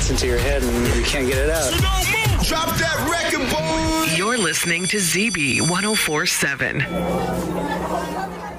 gets into your head and you can't get it out. Drop that record, boy. You're listening to ZB 104.7.